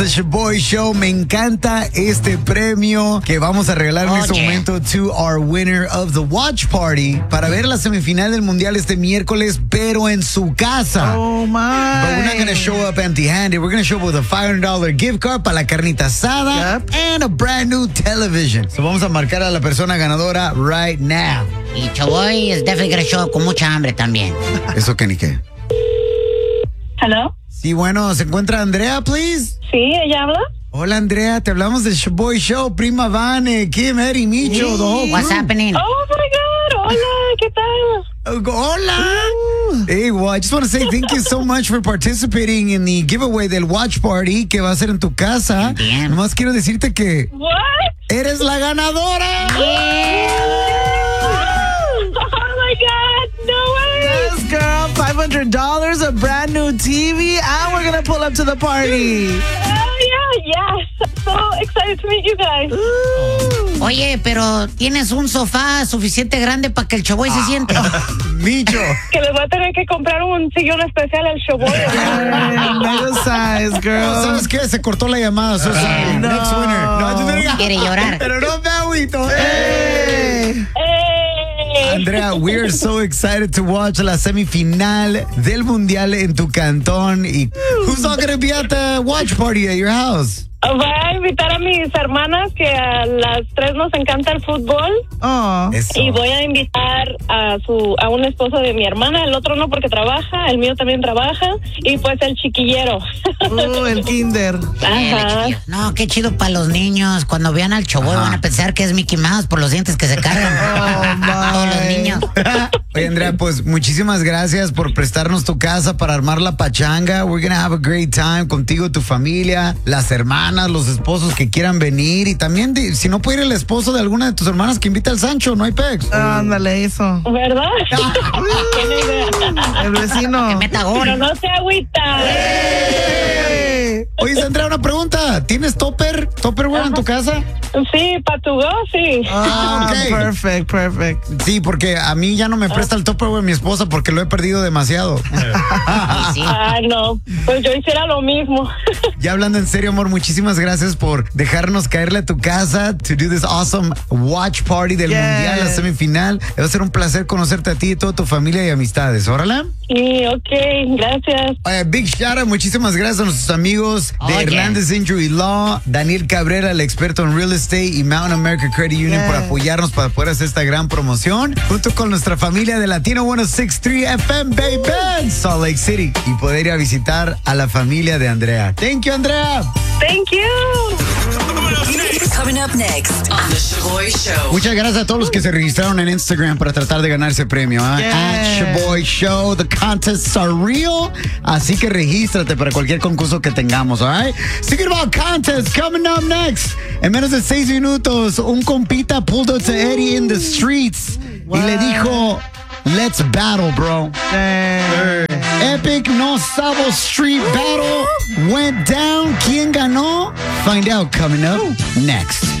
The Shoboy Show, me encanta este premio que vamos a regalar en este momento to our winner of the watch party para ver la semifinal del mundial este miércoles, pero en su casa. Oh my! But we're not going to show up empty-handed. We're going to show up with a $500 gift card para la carnita asada and a brand new television. So vamos a marcar a la persona ganadora right now. Y Shoboy is definitely going to show up con mucha hambre también. ¿Eso qué ni qué? Hello. Sí, bueno, ¿se encuentra Andrea, please? Sí, ella habla. Hola, Andrea, te hablamos del Shoboy Show, Prima Vane, Kim, Eddie, Micho, the whole What's crew. happening? Oh my God. Hola, ¿qué tal? Hola. Hey, well, I just want to say thank you so much for participating in the giveaway del watch party que va a ser en tu casa. Bien. Nomás quiero decirte que What? eres la ganadora. Oh my God. No way. Yes, girl. $500, a brand new TV, and we're gonna pull up to the party. Oh yeah, yes. So excited to meet you guys. Oye, pero tienes un sofá suficiente grande para que el Shoboy se siente. Micho. Que les voy a tener que comprar un sillón especial al Shoboy. Mega size, girl. ¿Sabes qué? Se cortó la llamada. So sorry. No. Next winner. No, tú te digas. Quiere llorar. Pero no me agüito. Hey. Hey. Andrea, we are so excited to watch la semifinal del mundial en tu cantón. Y who's all gonna be at the watch party at your house? Voy a invitar a mis hermanas que a las 3 nos encanta el fútbol. Oh. Eso. Y voy a invitar a un esposo de mi hermana, el otro no porque trabaja, el mío también trabaja, y pues el chiquillero. El kinder. Ajá. No, qué chido para los niños. Cuando vean al Shoboy van a pensar que es Mickey Mouse por los dientes que se cargan. Todos los niños. Oye, Andrea, pues muchísimas gracias por prestarnos tu casa para armar la pachanga. We're gonna have a great time contigo, tu familia, las hermanas, los esposos que quieran venir. Y también, si no puede ir el esposo de alguna de tus hermanas, que invita al Sancho, no hay pex. Ándale, eso. ¿Verdad? Tiene idea. El vecino. Que meta gol. Pero no se agüita. Oye, Andrea, una pregunta. ¿Tienes Tupperware en tu casa? Sí, patugó, sí. Ah, ok. Perfect. Sí, porque a mí ya no me presta el Tupperware mi esposa porque lo he perdido demasiado. Sí. Ay, no. Pues yo hiciera lo mismo. Ya hablando en serio, amor, muchísimas gracias por dejarnos caerle a tu casa to do this awesome watch party del mundial, la semifinal. Va a ser un placer conocerte a ti y toda tu familia y amistades. Órale. Sí, ok, gracias. Big shout out, muchísimas gracias a nuestros amigos de Hernández Injury Law, Daniel Cabrera, el experto en real estate, y Mountain America Credit Union por apoyarnos para poder hacer esta gran promoción, junto con nuestra familia de Latino 106.3 FM, baby, en Salt Lake City, y poder ir a visitar a la familia de Andrea. Thank you, Andrea. Thank you. Coming up next on The Shoboy Show. Muchas gracias a todos los que se registraron en Instagram para tratar de ganar ese premio. At Shoboy Show. The contests are real. Así que regístrate para cualquier concurso que tengamos, all right? Speaking about contests, coming up next. En menos de 6 minutos, un compita pulled up to Eddie in the streets y le dijo, let's battle, bro. Epic No Sabo Street Battle went down. ¿Quién ganó? Find out coming up next.